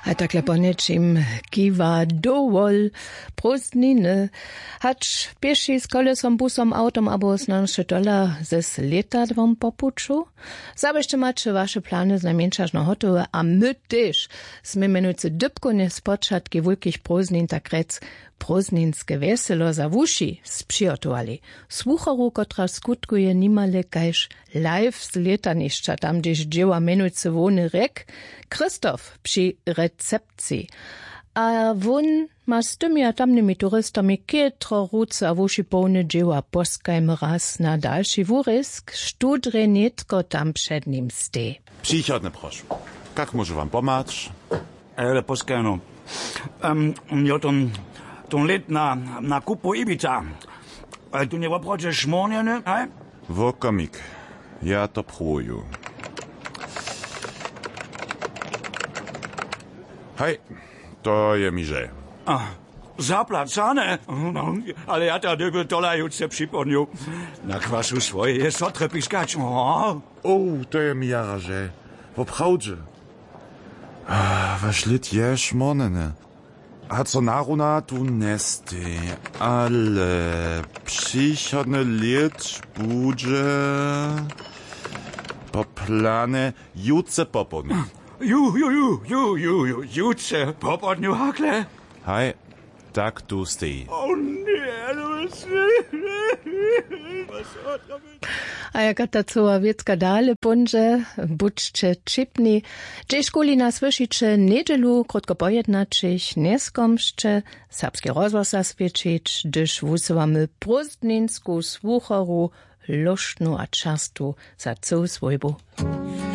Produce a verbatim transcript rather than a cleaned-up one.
A takle po niečím kiwa dowol, prózdniny, hacz pieši z kolesom, busom, autom abo snanše dola ze letadvom popuču. Zabešte macie wasze plany znamienčažno hotove, a my też sme menujúce dybkone z počiatky veľkých prózdnin tak rec prózdninske veselo za wuši sprzyjotowali. Słuchoru, kotra skutkuje nimale kajż live z letanišća, tam gdzieś dzieła menujúce wony rek, Krzysztof przy recepcji. A won ma z tymi a tamnymi turystami kietro ruce a wuši pełne dzieła poskajmy raz na dalszy wurysk, študre netko tam przed nim stej. Przychodne proszę. Jak może wam pomóc? Ale poskajno. Um, ja ton, ton let na, na kupu Ibiza. Ale tu nie waprocie szmoniene, hej? Wo komik. Ja to próbuję. Hej, to je mi że. A, zaplacane? No, ale ja ta dyby dolajúce przypomniał. Na kwasu swoje jest sotre piskać. O, O, to je mi jara że. Wo prawdzie. Was lit je szmonene. A co naruna tu nesty. Ale przychodne lit budże po plane juce popodne. ju, ju, ju, ju, ju, ju, juce popodniu hakle. Hej, tak tu stej. O nie, no was... A jaka ta cała wiecka dale punże, budźcie čipni, gdzie szkoli nas wyszycze niedzielu, krótko pojednaczyć, nieskomszcze, serbski rozwój zaswiecić, gdyż wusywamy prózdninsku słuchoru, luštnu a častu za całą swojbu.